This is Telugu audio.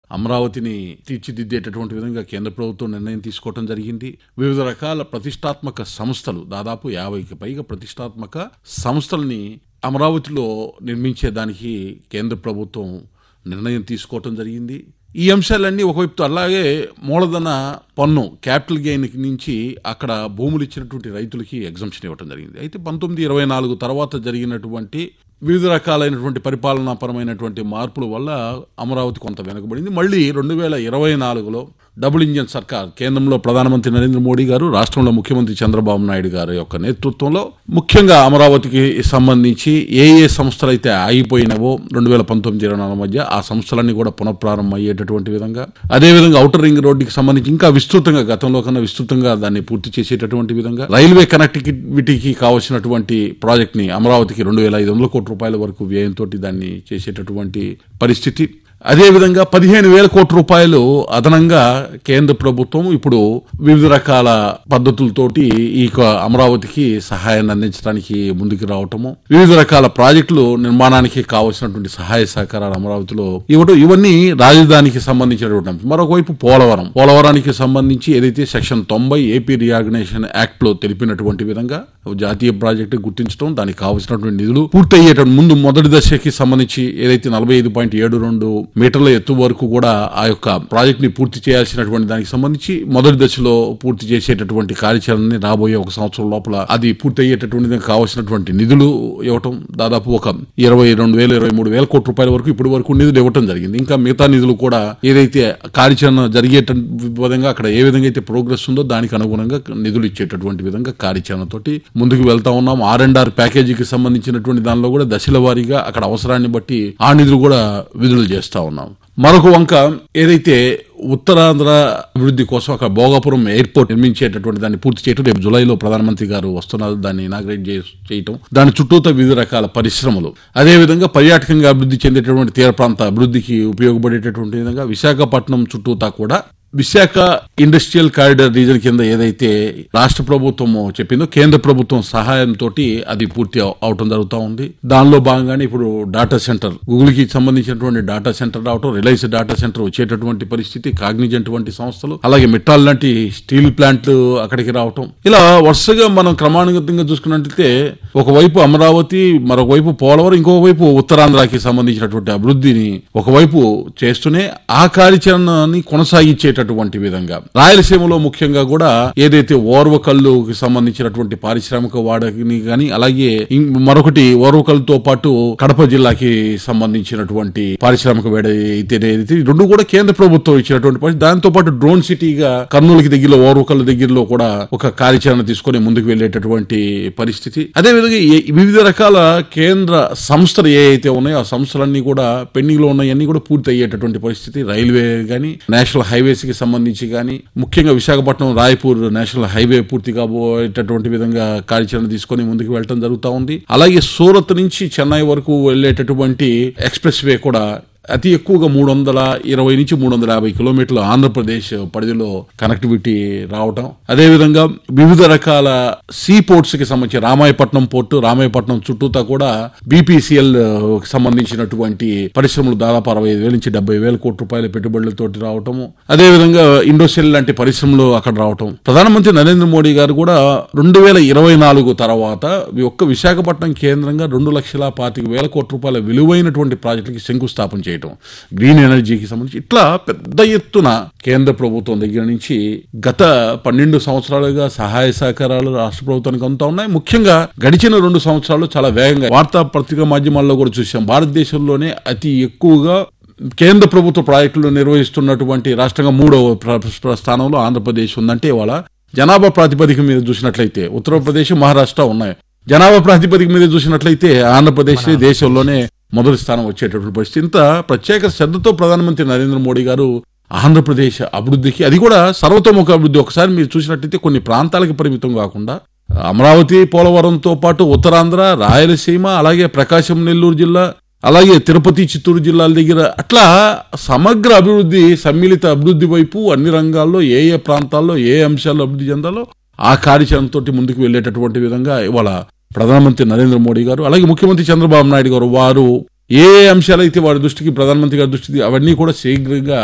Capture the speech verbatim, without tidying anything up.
అమరావతిని తీర్చిదిద్దేటటువంటి విధంగా కేంద్ర ప్రభుత్వం నిర్ణయం తీసుకోవడం జరిగింది. వివిధ రకాల ప్రతిష్టాత్మక సంస్థలు, దాదాపు యాభైకి పైగా ప్రతిష్టాత్మక సంస్థల్ని అమరావతిలో నిర్మించేదానికి కేంద్ర ప్రభుత్వం నిర్ణయం తీసుకోవటం జరిగింది. ఈ అంశాలన్నీ ఒకవైపు, అలాగే మూలధన పన్ను క్యాపిటల్ గెయిన్ నుంచి అక్కడ భూములు ఇచ్చినటువంటి రైతులకి ఎగ్జంప్షన్ ఇవ్వడం జరిగింది. అయితే పంతొమ్మిది ఇరవై నాలుగు తర్వాత జరిగినటువంటి వివిధ రకాలైనటువంటి పరిపాలనాపరమైనటువంటి మార్పుల వల్ల అమరావతి కొంత వెనుకబడింది. మళ్ళీ రెండు వేల ఇరవై నాలుగులో డబుల్ ఇంజన్ సర్కార్, కేంద్రంలో ప్రధానమంత్రి నరేంద్ర మోడీ గారు, రాష్ట్రంలో ముఖ్యమంత్రి చంద్రబాబు నాయుడు గారి యొక్క నేతృత్వంలో ముఖ్యంగా అమరావతికి సంబంధించి ఏ ఏ సంస్థలు అయితే ఆగిపోయినవో రెండు వేల పంతొమ్మిది ఇరవై నాలుగు మధ్య ఆ సంస్థలన్నీ కూడా పునఃప్రారంభం అయ్యేటటువంటి విధంగా, అదేవిధంగా ఔటర్ రింగ్ రోడ్డుకి సంబంధించి ఇంకా విస్తృతంగా, గతంలో కన్నా విస్తృతంగా దాన్ని పూర్తి చేసేటటువంటి విధంగా, రైల్వే కనెక్టివిటీకి కావాల్సినటువంటి ప్రాజెక్ట్ ని అమరావతికి రెండు వేల ఐదు వందల కోట్ల రూపాయల వరకు వ్యయంతో దాన్ని చేసేటటువంటి పరిస్థితి. అదేవిధంగా పదిహేను వేల కోట్ల రూపాయలు అదనంగా కేంద్ర ప్రభుత్వం ఇప్పుడు వివిధ రకాల పద్ధతులతోటి ఈ అమరావతికి సహాయాన్ని అందించడానికి ముందుకు రావటము, వివిధ రకాల ప్రాజెక్టులు నిర్మాణానికి కావలసినటువంటి సహాయ సహకారాలు అమరావతిలో ఇవ్వడం, ఇవన్నీ రాజధానికి సంబంధించినటువంటి. మరొకవైపు పోలవరం పోలవరానికి సంబంధించి ఏదైతే సెక్షన్ తొంభై ఏపీ రీఆర్గనైజేషన్ యాక్ట్ లో తెలిపినటువంటి విధంగా జాతీయ ప్రాజెక్టు గుర్తించడం, దానికి కావలసినటువంటి నిధులు పూర్తి అయ్యేటప్పుడు ముందు మొదటి దశకి సంబంధించి ఏదైతే నలభై ఐదు పాయింట్ ఏడు రెండు మీటర్ల ఎత్తు వరకు కూడా ఆ యొక్క ప్రాజెక్ట్ ని పూర్తి చేయాల్సినటువంటి దానికి సంబంధించి మొదటి దశలో పూర్తి చేసేటటువంటి కార్యాచరణని రాబోయే ఒక సంవత్సరం లోపల అది పూర్తి అయ్యేటటువంటి కావాల్సినటువంటి నిధులు ఇవ్వటం, దాదాపు ఒక ఇరవై రెండు వేల ఇరవై మూడు వేల కోట్ల రూపాయల వరకు ఇప్పటి వరకు నిధులు ఇవ్వటం జరిగింది. ఇంకా మిగతా నిధులు కూడా ఏదైతే కార్యాచరణ జరిగేట విధంగా అక్కడ ఏ విధంగా అయితే ప్రోగ్రెస్ ఉందో దానికి అనుగుణంగా నిధులు ఇచ్చేటటువంటి విధంగా కార్యాచరణతోటి ముందుకు వెళ్తా ఉన్నాం. ఆర్ అండ్ ఆర్ ప్యాకేజీకి సంబంధించినటువంటి దానిలో కూడా దశల వారీగా అక్కడ అవసరాన్ని బట్టి ఆ నిధులు కూడా విడుదల చేస్తా ఉన్నాం. మరొక వంక ఏదైతే ఉత్తరాంధ్ర అభివృద్ధి కోసం అక్కడ భోగాపురం ఎయిర్పోర్ట్ నిర్మించేటటువంటి దాన్ని పూర్తి చేయడం, రేపు జులైలో ప్రధానమంత్రి గారు వస్తున్నారు, దాన్ని ఇనాగ్రేట్ చేయటం, దాని చుట్టూతో వివిధ రకాల పరిశ్రమలు, అదేవిధంగా పర్యాటకంగా అభివృద్ధి చెందేటటువంటి తీర ప్రాంత అభివృద్ధికి ఉపయోగపడేటటువంటి విధంగా విశాఖపట్నం చుట్టూతా కూడా విశాఖ ఇండస్ట్రియల్ కారిడార్ రీజన్ కింద ఏదైతే రాష్ట్ర ప్రభుత్వం చెప్పిందో కేంద్ర ప్రభుత్వం సహాయంతో అది పూర్తి అవటం జరుగుతూ ఉంది. దానిలో భాగంగానే ఇప్పుడు డాటా సెంటర్, గూగుల్ కి సంబంధించినటువంటి డాటా సెంటర్ రావటం, రిలయన్స్ డాటా సెంటర్ వచ్చేటటువంటి పరిస్థితి, కాగ్నిజెంట్ వంటి సంస్థలు, అలాగే మిట్టాల్ లాంటి స్టీల్ ప్లాంట్లు అక్కడికి రావటం, ఇలా వరుసగా మనం క్రమానుగతంగా చూసుకున్నట్లయితే ఒకవైపు అమరావతి, మరొక వైపు పోలవరం, ఇంకొక వైపు ఉత్తరాంధ్రకి సంబంధించినటువంటి అభివృద్ధిని ఒకవైపు చేస్తూనే ఆ కార్యాచరణని కొనసాగించేట అటువంటి విధంగా రాయలసీమలో ముఖ్యంగా కూడా ఏదైతే ఓర్వకల్లుకి సంబంధించినటువంటి పారిశ్రామిక వాడని కానీ, అలాగే మరొకటి ఓర్వకల్లుతో పాటు కడప జిల్లాకి సంబంధించినటువంటి పారిశ్రామిక వేడ అయితే రెండు కూడా కేంద్ర ప్రభుత్వం ఇచ్చినటువంటి, దాంతో పాటు డ్రోన్ సిటీగా కర్నూలుకి దగ్గరలో ఓర్వకల్లు దగ్గరలో కూడా ఒక కార్యాచరణ తీసుకుని ముందుకు వెళ్లేటటువంటి పరిస్థితి. అదేవిధంగా వివిధ రకాల కేంద్ర సంస్థలు ఏ అయితే ఉన్నాయో ఆ సంస్థలన్నీ కూడా పెండింగ్ లో ఉన్నాయన్నీ కూడా పూర్తి అయ్యేటటువంటి పరిస్థితి. రైల్వే గానీ, నేషనల్ హైవేస్ సంబంధించి కానీ, ముఖ్యంగా విశాఖపట్నం రాయపూర్ నేషనల్ హైవే పూర్తి కాబోయేటటువంటి విధంగా కార్యాచరణ తీసుకుని ముందుకు వెళ్ళటం జరుగుతూ ఉంది. అలాగే సూరత్ నుంచి చెన్నై వరకు వెళ్లేటటువంటి ఎక్స్ప్రెస్ వే కూడా అతి ఎక్కువగా మూడు వందల ఇరవై నుంచి మూడు వందల యాభై కిలోమీటర్లు ఆంధ్రప్రదేశ్ పరిధిలో కనెక్టివిటీ రావటం, అదేవిధంగా వివిధ రకాల సీ పోర్ట్స్ కి సంబంధించి రామాయపట్నం పోర్టు, రామాయపట్నం చుట్టూతా కూడా బీపీసీఎల్ సంబంధించినటువంటి పరిశ్రమలు దాదాపు అరవై ఐదు వేల నుంచి డెబ్బై వేల కోట్ల రూపాయల పెట్టుబడులతో రావటము, అదేవిధంగా ఇండోసెల్ లాంటి పరిశ్రమలు అక్కడ రావటం. ప్రధానమంత్రి నరేంద్ర మోడీ గారు కూడా రెండు వేల ఇరవై నాలుగు తర్వాత ఒక్క విశాఖపట్నం కేంద్రంగా రెండు లక్షల పాతిక వేల కోట్ల రూపాయల విలువైనటువంటి ప్రాజెక్టులకి శంకుస్థాపన చేయడం, గ్రీన్ ఎనర్జీకి సంబంధించి ఇట్లా పెద్ద ఎత్తున కేంద్ర ప్రభుత్వం దగ్గర నుంచి గత పన్నెండు సంవత్సరాలుగా సహాయ సహకారాలు రాష్ట్ర ప్రభుత్వానికి అంతా ఉన్నాయి. ముఖ్యంగా గడిచిన రెండు సంవత్సరాలు చాలా వేగంగా వార్తా పత్రికా మాధ్యమాల్లో కూడా చూసాం. భారతదేశంలోనే అతి ఎక్కువగా కేంద్ర ప్రభుత్వ ప్రాజెక్టులు నిర్వహిస్తున్నటువంటి రాష్ట్రంగా మూడవ స్థానంలో ఆంధ్రప్రదేశ్ ఉందంటే, ఇవాళ జనాభా ప్రాతిపదిక మీద చూసినట్లయితే ఉత్తరప్రదేశ్, మహారాష్ట్ర ఉన్నాయి. జనాభా ప్రాతిపదిక మీద చూసినట్లయితే ఆంధ్రప్రదేశ్ దేశంలోనే మొదటి స్థానం వచ్చేటటువంటి పరిస్థితి. ఇంత ప్రత్యేక శ్రద్ధతో ప్రధానమంత్రి నరేంద్ర మోడీ గారు ఆంధ్రప్రదేశ్ అభివృద్ధికి, అది కూడా సర్వతోముఖ అభివృద్ధి, ఒకసారి మీరు చూసినట్లయితే కొన్ని ప్రాంతాలకు పరిమితం కాకుండా అమరావతి, పోలవరంతో పాటు ఉత్తరాంధ్ర, రాయలసీమ, అలాగే ప్రకాశం, నెల్లూరు జిల్లా, అలాగే తిరుపతి, చిత్తూరు జిల్లాల దగ్గర అట్లా సమగ్ర అభివృద్ధి, సమ్మిళిత అభివృద్ధి వైపు అన్ని రంగాల్లో ఏ ఏ ప్రాంతాల్లో ఏ అంశాల్లో అభివృద్ధి చెందాలో ఆ కార్యాచరణతో ముందుకు వెళ్లేటటువంటి విధంగా ఇవాళ ప్రధానమంత్రి నరేంద్ర మోడీ గారు, అలాగే ముఖ్యమంత్రి చంద్రబాబు నాయుడు గారు, వారు ఏ అంశాలైతే వారి దృష్టికి, ప్రధానమంత్రి గారి దృష్టికి అవన్నీ కూడా శీఘ్రంగా